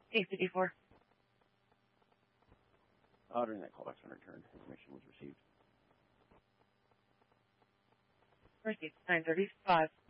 854. During that callback on return, information was received. Received 935.